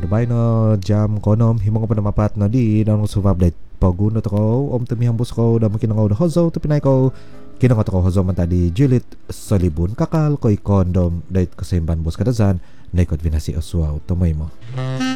Dabay no jam konom himong pa namapat no di daw subab dait pagunot ako tumihang bus ko da makinangaw da hozo to pinay ko kinangat ako hozo man tadi Juliet Solibun kakal koy kondom dait kasimban bus kadazan naikot vinasi oswaw tumoy mo.